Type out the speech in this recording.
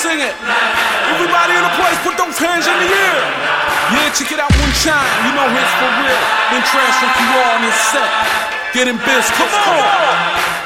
sing it. Everybody in the place, put those hands in the air. Yeah, check it out one time. You know it's for real. Then Trance from PR on his set. Getting biz, come on.